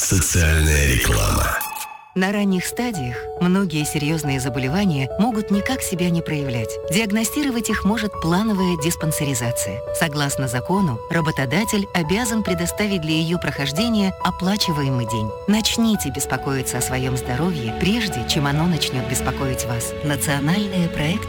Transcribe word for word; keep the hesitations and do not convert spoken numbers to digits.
Социальная реклама. На ранних стадиях многие серьезные заболевания могут никак себя не проявлять. Диагностировать их может плановая диспансеризация. Согласно закону, работодатель обязан предоставить для ее прохождения оплачиваемый день. Начните беспокоиться о своем здоровье, прежде чем оно начнет беспокоить вас. Национальные проекты